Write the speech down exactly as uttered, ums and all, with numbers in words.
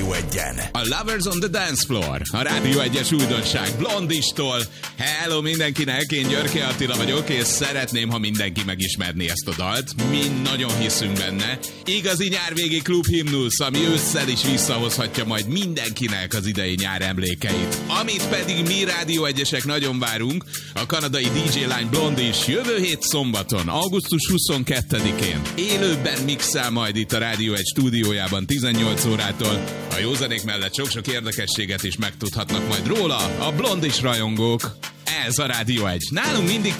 Rádió egyen. A Lovers on the Dance Floor, a Rádió egyes újdonság Blondistól. Hello mindenkinek, én Györke Attila vagyok, és szeretném, ha mindenki megismerné ezt a dalt. Mi nagyon hiszünk benne. Igazi nyárvégi klubhimnusz, ami ősszel is visszahozhatja majd mindenkinek az idei nyár emlékeit. Amit pedig mi Rádió egyesek nagyon várunk, a kanadai dé dzsé lány Blondis jövő hét szombaton, augusztus huszonkettedikén élőben mixel majd itt a Rádió egy stúdiójában tizennyolc órától. A jó zenék mellett sok-sok érdekességet is megtudhatnak majd róla a Blondis rajongók. Ez a Rádió egy. Nálunk mindig